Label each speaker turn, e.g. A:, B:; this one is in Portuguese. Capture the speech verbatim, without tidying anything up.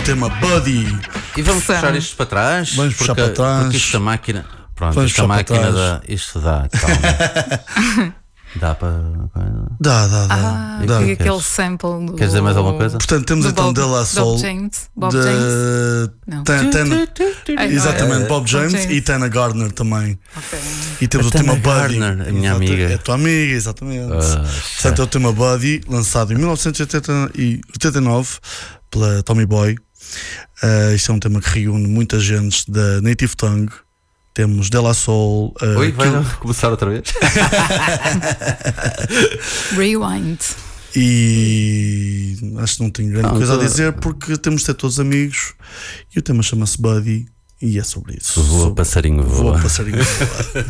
A: tema Buddy.
B: E vamos puxar isto para trás.
A: Vamos
B: porque,
A: puxar para trás.
B: Porque esta máquina. Pronto,
A: Vamos
B: esta máquina dá.
A: trás.
B: Isto dá, calma. Dá para.
A: Dá, dá, dá.
C: Ah,
A: dá.
C: e aquele sample do...
B: Queres dizer mais alguma coisa?
A: Portanto, temos
C: do
A: então
C: Bob,
A: De La Soul.
C: Bob James. Bob
A: de...
C: James? Não.
A: Ten, ten...
C: Ai,
A: Exatamente,
C: não,
A: Bob James,
C: James.
A: e Tana Gardner também.
C: Ok.
A: E temos
B: A
A: o tema
B: Tana
A: Buddy.
B: Gardner, a minha
A: Exato,
B: amiga.
A: É a tua amiga, exatamente.
B: Ah,
A: Portanto, é o tema Buddy, lançado em mil novecentos e oitenta e nove pela Tommy Boy. Uh, isto é um tema que reúne muita gente da Native Tongue. Temos De La Soul. Uh,
B: Oi, vai
A: Kill...
B: começar outra vez?
C: Rewind.
A: E acho que não tenho grande
B: Não,
A: coisa
B: tô...
A: a dizer porque temos de ser todos amigos. E o tema chama-se Buddy. E é sobre isso.
B: Voa,
A: sobre...
B: passarinho, voa.
A: Voa, passarinho, voa.